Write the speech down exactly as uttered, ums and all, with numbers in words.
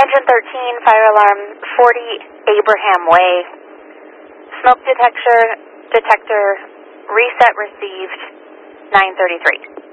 Engine thirteen, fire alarm forty Abraham Way. Smoke detector, detector reset received nine thirty-three.